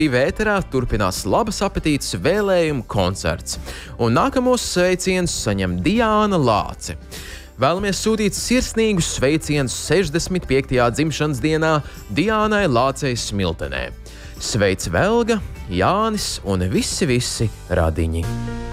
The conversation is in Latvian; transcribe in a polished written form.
Vēterā turpinās labas apetītes vēlējumu koncerts, un nākamos sveicienus saņem Diāna Lāce. Vēlamies sūtīt sirsnīgus sveicienus 65. dzimšanas dienā Diānai Lācei Smiltenē. Sveic Velga, Jānis un visi radiņi!